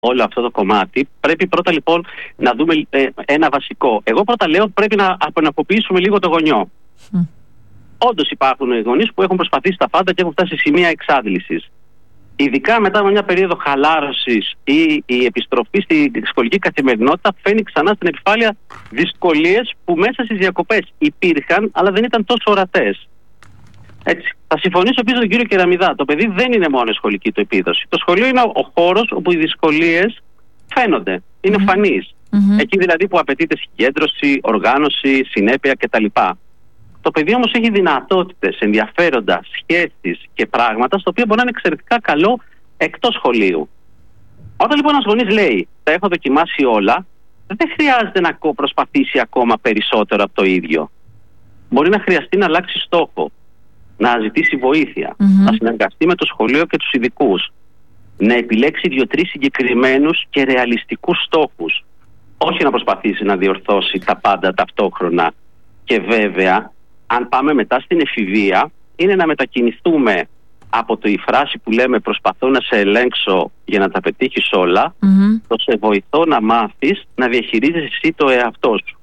όλο αυτό το κομμάτι, πρέπει πρώτα λοιπόν να δούμε ένα βασικό. Εγώ πρώτα λέω πρέπει να απεναποποιήσουμε λίγο το γονιό. Όντως υπάρχουν γονείς που έχουν προσπαθήσει τα πάντα και έχουν φτάσει σε σημεία εξάντλησης. Ειδικά μετά από μια περίοδο χαλάρωσης ή η επιστροφή στη σχολική καθημερινότητα, φαίνει ξανά στην επιφάνεια δυσκολίες που μέσα στις διακοπές υπήρχαν, αλλά δεν ήταν τόσο ορατές. Έτσι. Θα συμφωνήσω επίσης με τον κύριο Κεραμιδά. Το παιδί δεν είναι μόνο η σχολική του επίδοση. Το σχολείο είναι ο χώρος όπου οι δυσκολίες φαίνονται, είναι φανείς. Εκεί δηλαδή που απαιτείται συγκέντρωση, οργάνωση, συνέπεια κτλ. Το παιδί όμως έχει δυνατότητες, ενδιαφέροντα, σχέσεις και πράγματα στα οποία μπορεί να είναι εξαιρετικά καλό εκτός σχολείου. Όταν λοιπόν ένας γονείς λέει τα έχω δοκιμάσει όλα, δεν χρειάζεται να προσπαθήσει ακόμα περισσότερο από το ίδιο. Μπορεί να χρειαστεί να αλλάξει στόχο, να ζητήσει βοήθεια, να συνεργαστεί με το σχολείο και τους ειδικούς, να επιλέξει 2-3 συγκεκριμένους και ρεαλιστικούς στόχους. Όχι να προσπαθήσει να διορθώσει τα πάντα ταυτόχρονα. Και βέβαια, αν πάμε μετά στην εφηβεία, είναι να μετακινηθούμε από η φράση που λέμε προσπαθώ να σε ελέγξω για να τα πετύχεις όλα, το σε βοηθώ να μάθεις να διαχειρίζεσαι εσύ το εαυτό σου.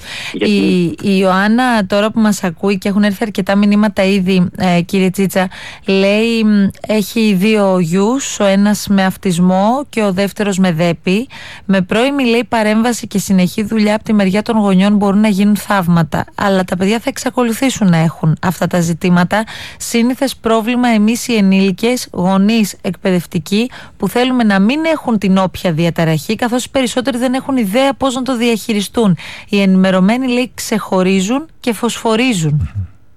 Η Ιωάννα τώρα που μας ακούει και έχουν έρθει αρκετά μηνύματα ήδη, κύριε Τσίτσα, λέει έχει 2 γιους, ο ένας με αυτισμό και ο δεύτερος με δέπη. Με πρώιμη λέει παρέμβαση και συνεχή δουλειά από τη μεριά των γονιών μπορούν να γίνουν θαύματα, αλλά τα παιδιά θα εξακολουθήσουν να έχουν αυτά τα ζητήματα. Σύνηθες πρόβλημα εμείς οι ενήλικες, γονείς, εκπαιδευτικοί, που θέλουμε να μην έχουν την όποια διαταραχή, καθώς οι περισσότεροι δεν έχουν ιδέα πώς να το διαχειριστούν. Οι ενημερωμένοι λέει ξεχωρίζουν και φωσφορίζουν.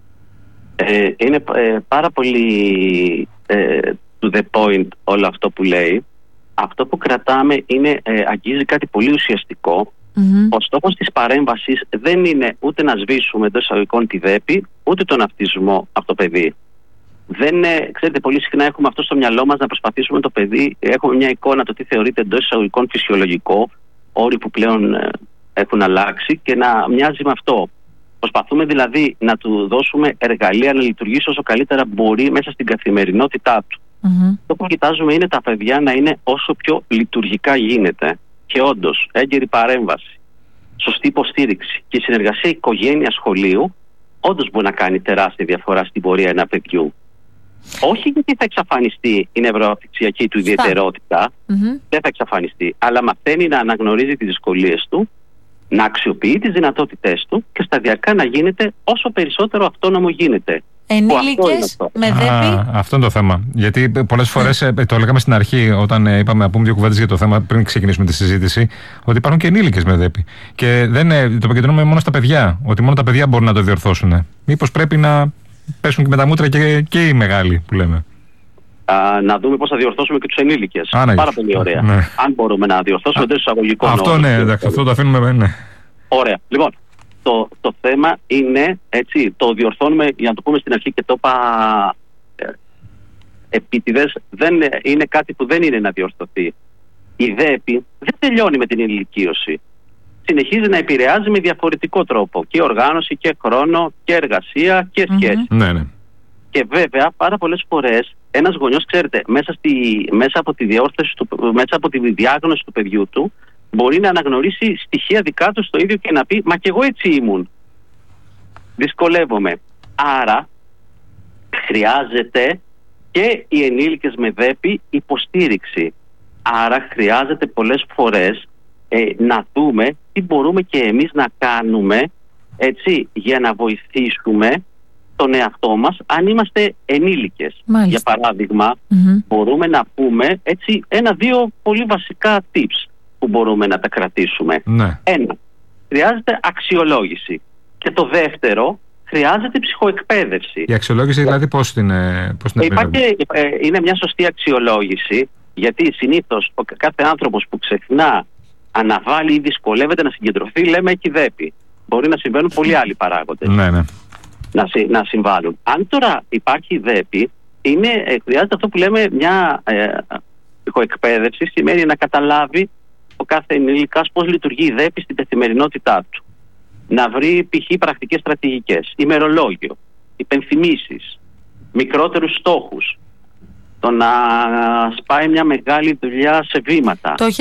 Είναι πάρα πολύ to the point όλο αυτό που λέει. Αυτό που κρατάμε αγγίζει κάτι πολύ ουσιαστικό. Ο στόχος της παρέμβασης δεν είναι ούτε να σβήσουμε εντός εισαγωγικών τη δέπη, ούτε τον αυτισμό από το παιδί. Ξέρετε, πολύ συχνά έχουμε αυτό στο μυαλό μας να προσπαθήσουμε το παιδί, έχουμε μια εικόνα το τι θεωρείται εντός εισαγωγικών φυσιολογικό, όροι που πλέον έχουν αλλάξει, και να μοιάζει με αυτό. Προσπαθούμε δηλαδή να του δώσουμε εργαλεία να λειτουργήσει όσο καλύτερα μπορεί μέσα στην καθημερινότητά του. Το που κοιτάζουμε είναι τα παιδιά να είναι όσο πιο λειτουργικά γίνεται. Και όντως, έγκαιρη παρέμβαση, σωστή υποστήριξη και συνεργασία οικογένεια-σχολείου όντως μπορεί να κάνει τεράστια διαφορά στην πορεία ένα παιδιού. Όχι γιατί θα εξαφανιστεί η νευροαπτυξιακή του ιδιαιτερότητα, δεν θα εξαφανιστεί, αλλά μαθαίνει να αναγνωρίζει τις δυσκολίες του, να αξιοποιεί τις δυνατότητές του και σταδιακά να γίνεται όσο περισσότερο αυτόνομο γίνεται. Ενήλικες με δέπη. Αυτό είναι το θέμα. Γιατί πολλές φορές, το λέγαμε στην αρχή, όταν είπαμε να πούμε 2 κουβέντες για το θέμα, πριν ξεκινήσουμε τη συζήτηση, ότι υπάρχουν και ενήλικες με δέπη. Και το επικεντρώνουμε μόνο στα παιδιά, ότι μόνο τα παιδιά μπορούν να το διορθώσουν. Μήπως πρέπει να πέσουν και με τα μούτρα και οι μεγάλοι που λέμε. Να δούμε πώς θα διορθώσουμε και τους ενήλικες. Πάρα πολύ ωραία. Ναι. Αν μπορούμε να διορθώσουμε εντός εισαγωγικών. Αυτό ναι, αυτό το αφήνουμε. Ναι. Ωραία. Λοιπόν, το θέμα είναι, έτσι, το διορθώνουμε, για να το πούμε στην αρχή και το είπα επίτηδες, είναι κάτι που δεν είναι να διορθωθεί. Η δέπη δεν τελειώνει με την ενηλικίωση. Συνεχίζει να επηρεάζει με διαφορετικό τρόπο και οργάνωση και χρόνο και εργασία και σχέση. Ναι. Και βέβαια πάρα πολλές φορές ένας γονιός, ξέρετε, μέσα από τη διόρθωση μέσα από τη διάγνωση του παιδιού του, μπορεί να αναγνωρίσει στοιχεία δικά του στο ίδιο και να πει «Μα κι εγώ έτσι ήμουν. Δυσκολεύομαι». Άρα χρειάζεται και οι ενήλικες με δέπη υποστήριξη. Άρα χρειάζεται πολλές φορές να δούμε τι μπορούμε και εμείς να κάνουμε, έτσι, για να βοηθήσουμε τον εαυτό μας αν είμαστε ενήλικες. Για παράδειγμα, μπορούμε να πούμε έτσι 1-2 πολύ βασικά tips που μπορούμε να τα κρατήσουμε. Ναι. 1. Χρειάζεται αξιολόγηση. Και το δεύτερο, χρειάζεται ψυχοεκπαίδευση. Η αξιολόγηση δηλαδή πώς την είναι μια σωστή αξιολόγηση, γιατί συνήθως κάθε άνθρωπος που ξεχνά, αναβάλει ή δυσκολεύεται να συγκεντρωθεί, λέμε έχει δέπη. Μπορεί να συμβαίνουν πολλοί άλλοι παράγοντες. Ναι. Να συμβάλλουν. Αν τώρα υπάρχει δέπη, χρειάζεται αυτό που λέμε μια ψυχοεκπαίδευση, σημαίνει να καταλάβει ο κάθε ενήλικας πώς λειτουργεί η δέπη στην καθημερινότητά του. Να βρει π.χ. πρακτικές στρατηγικές, ημερολόγιο, υπενθυμίσεις, μικρότερους στόχους, το να σπάει μια μεγάλη δουλειά σε βήματα. Το